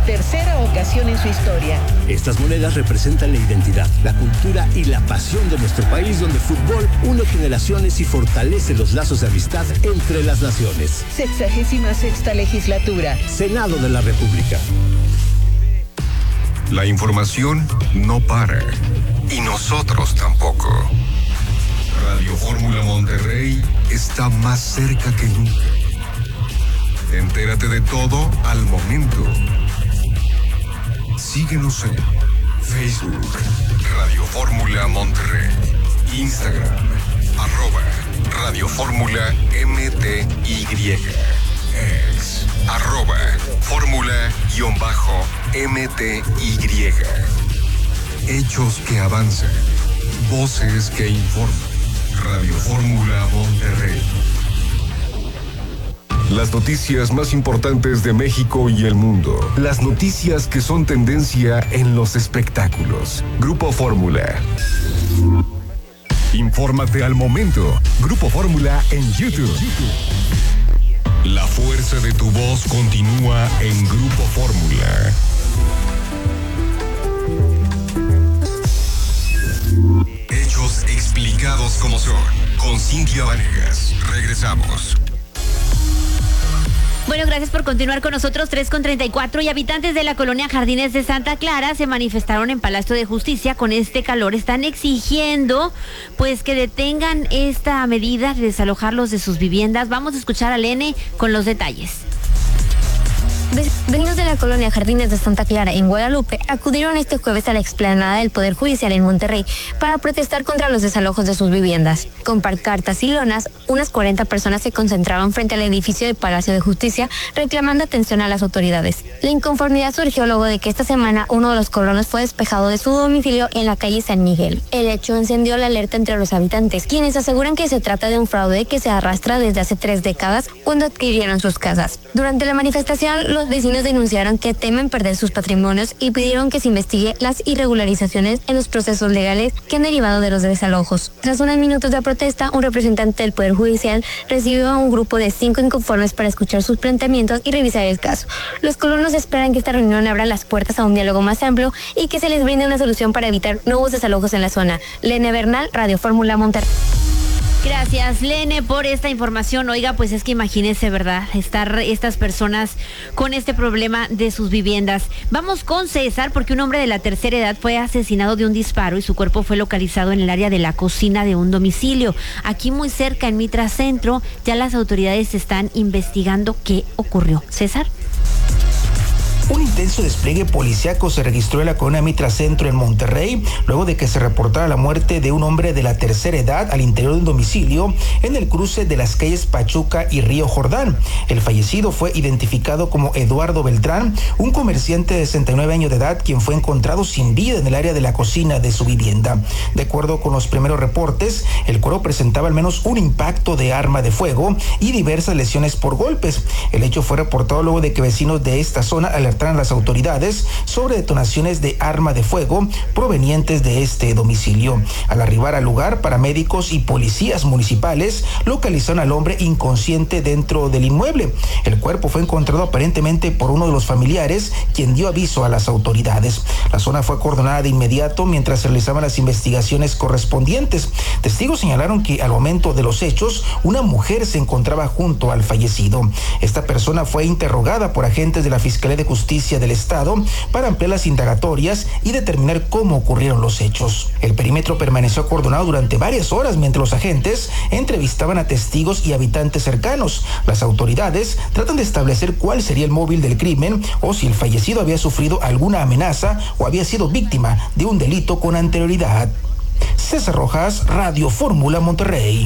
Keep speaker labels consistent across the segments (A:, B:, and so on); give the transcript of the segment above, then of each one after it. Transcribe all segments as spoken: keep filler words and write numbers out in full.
A: tercera ocasión en su historia.
B: Estas monedas representan la identidad, la cultura y la pasión de nuestro país, donde el fútbol une generaciones y fortalece los lazos de amistad entre las naciones.
A: Sexagésima sexta legislatura.
B: Senado de la República.
C: La información no para. Y nosotros tampoco. Radio Fórmula Monterrey está más cerca que nunca. Entérate de todo al momento. Síguenos en Facebook, Radio Fórmula Monterrey, Instagram, arroba Radio Fórmula M T Y, ex, arroba Fórmula-M T Y. Hechos que avanzan, voces que informan. Radio Fórmula Monterrey. Las noticias más importantes de México y el mundo. Las noticias que son tendencia en los espectáculos. Grupo Fórmula. Infórmate al momento. Grupo Fórmula en YouTube. La fuerza de tu voz continúa en Grupo Fórmula. Hechos explicados como son. Con Cintia Vanegas. Regresamos.
D: Bueno, gracias por continuar con nosotros. tres con treinta y cuatro y habitantes de la colonia Jardines de Santa Clara se manifestaron en Palacio de Justicia con este calor. Están exigiendo pues que detengan esta medida de desalojarlos de sus viviendas. Vamos a escuchar a Lene con los detalles.
E: Vecinos de la colonia Jardines de Santa Clara en Guadalupe acudieron este jueves a la explanada del Poder Judicial en Monterrey para protestar contra los desalojos de sus viviendas. Con pancartas y lonas, unas cuarenta personas se concentraban frente al edificio del Palacio de Justicia reclamando atención a las autoridades. La inconformidad surgió luego de que esta semana uno de los colonos fue despejado de su domicilio en la calle San Miguel. El hecho encendió la alerta entre los habitantes, quienes aseguran que se trata de un fraude que se arrastra desde hace tres décadas cuando adquirieron sus casas. Durante la manifestación, los vecinos denunciaron que temen perder sus patrimonios y pidieron que se investigue las irregularizaciones en los procesos legales que han derivado de los desalojos. Tras unos minutos de protesta, un representante del Poder Judicial recibió a un grupo de cinco inconformes para escuchar sus planteamientos y revisar el caso. Los colonos esperan que esta reunión abra las puertas a un diálogo más amplio y que se les brinde una solución para evitar nuevos desalojos en la zona. Lene Bernal, Radio Fórmula Monterrey.
D: Gracias, Lene, por esta información. Oiga, pues es que imagínense, ¿verdad? Estar estas personas con este problema de sus viviendas. Vamos con César, porque un hombre de la tercera edad fue asesinado de un disparo y su cuerpo fue localizado en el área de la cocina de un domicilio. Aquí muy cerca, en Mitra Centro, ya las autoridades están investigando qué ocurrió. César.
F: Un intenso despliegue policíaco se registró en la colonia Mitra Centro en Monterrey, luego de que se reportara la muerte de un hombre de la tercera edad al interior de un domicilio en el cruce de las calles Pachuca y Río Jordán. El fallecido fue identificado como Eduardo Beltrán, un comerciante de sesenta y nueve años de edad, quien fue encontrado sin vida en el área de la cocina de su vivienda. De acuerdo con los primeros reportes, el cuerpo presentaba al menos un impacto de arma de fuego y diversas lesiones por golpes. El hecho fue reportado luego de que vecinos de esta zona alertaron a las autoridades sobre detonaciones de arma de fuego provenientes de este domicilio. Al arribar al lugar, paramédicos y policías municipales localizaron al hombre inconsciente dentro del inmueble. El cuerpo fue encontrado aparentemente por uno de los familiares, quien dio aviso a las autoridades. La zona fue acordonada de inmediato mientras se realizaban las investigaciones correspondientes. Testigos señalaron que al momento de los hechos, una mujer se encontraba junto al fallecido. Esta persona fue interrogada por agentes de la Fiscalía de Justicia del Estado para ampliar las indagatorias y determinar cómo ocurrieron los hechos. El perímetro permaneció acordonado durante varias horas mientras los agentes entrevistaban a testigos y habitantes cercanos. Las autoridades tratan de establecer cuál sería el móvil del crimen o si el fallecido había sufrido alguna amenaza o había sido víctima de un delito con anterioridad. César Rojas, Radio Fórmula Monterrey.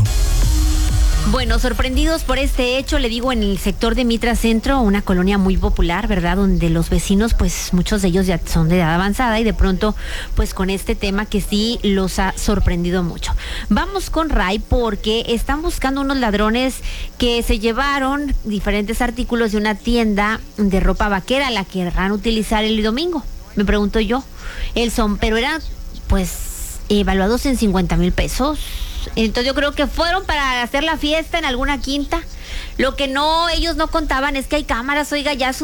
D: Bueno, sorprendidos por este hecho, le digo, en el sector de Mitra Centro, una colonia muy popular, ¿verdad? Donde los vecinos, pues muchos de ellos ya son de edad avanzada y de pronto, pues con este tema que sí los ha sorprendido mucho. Vamos con Ray porque están buscando unos ladrones que se llevaron diferentes artículos de una tienda de ropa vaquera, la que querrán utilizar el domingo. Me pregunto yo, el son, pero eran pues evaluados en cincuenta mil pesos. Entonces yo creo que fueron para hacer la fiesta en alguna quinta. Lo que no, ellos no contaban es que hay cámaras, oiga, ya